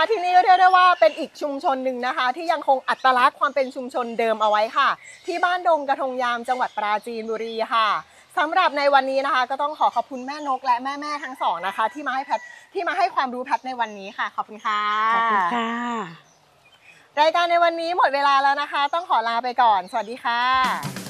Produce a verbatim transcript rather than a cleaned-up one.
ที่นี่เรียกได้ว่าเป็นอีกชุมชนหนึ่งนะคะที่ยังคงอัตลักษณ์ความเป็นชุมชนเดิมเอาไว้ค่ะที่บ้านดงกระทงยามจังหวัดปราจีนบุรีค่ะสำหรับในวันนี้นะคะก็ต้องขอขอบคุณแม่นกและแม่แม่ทั้งสองนะคะที่มาให้แพทที่มาให้ความรู้แพทในวันนี้ค่ะขอบคุณค่ะขอบคุณค่ะรายการในวันนี้หมดเวลาแล้วนะคะต้องขอลาไปก่อนสวัสดีค่ะ